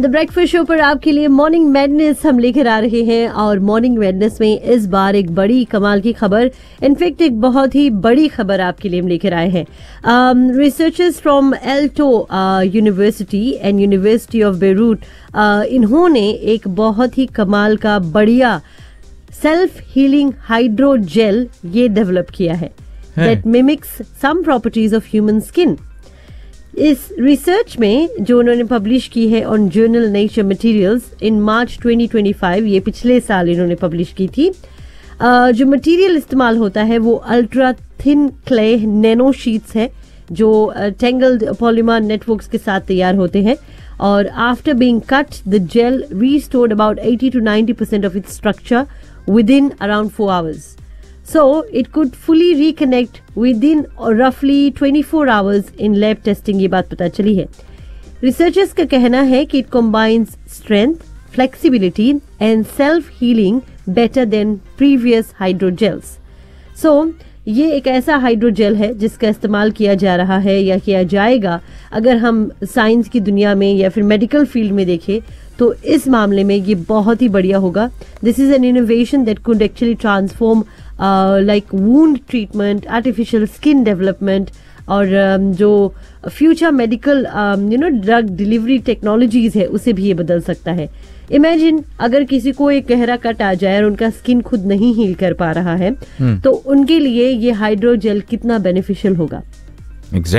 The breakfast show पर आपके लिए मॉर्निंग मैडनेस हम लेकर आ रहे हैं और मॉर्निंग मैडनेस में इस बार एक बड़ी कमाल की खबर, इनफैक्ट एक बहुत ही बड़ी खबर आपके लिए हम लेकर आए हैं। Researchers from Alto university and university of Beirut, इन्होंने एक बहुत ही कमाल का बढ़िया सेल्फ हीलिंग हाइड्रोजेल ये डेवलप किया है that mimics some properties of human skin. इस रिसर्च में जो उन्होंने पब्लिश की है on journal nature materials in मार्च 2025, ये पिछले साल इन्होंने पब्लिश की थी। जो मटेरियल इस्तेमाल होता है वो ultra thin clay nano sheets है जो टेंगल्ड पॉलीमर नेटवर्क्स के साथ तैयार होते हैं और after being cut the jail restored about 80 to 90% of its structure within around 4 hours. So it could fully reconnect within roughly 24 hours in lab testing, ये बात पता चली है। Researchers का कहना है कि it combines strength, flexibility and self-healing better than previous hydrogels. So ये एक ऐसा हाइड्रोजेल है जिसका इस्तेमाल किया जा रहा है या किया जाएगा अगर हम साइंस की दुनिया में या फिर मेडिकल फील्ड में देखें तो इस मामले में ये बहुत ही बढ़िया होगा। This is an innovation that could actually transform like wound treatment, artificial skin development और जो future medical drug delivery technologies है उसे भी ये बदल सकता है। इमेजिन अगर किसी को एक गहरा कट आ जाए और उनका स्किन खुद नहीं हील कर पा रहा है तो उनके लिए ये हाइड्रोजेल कितना बेनिफिशियल होगा।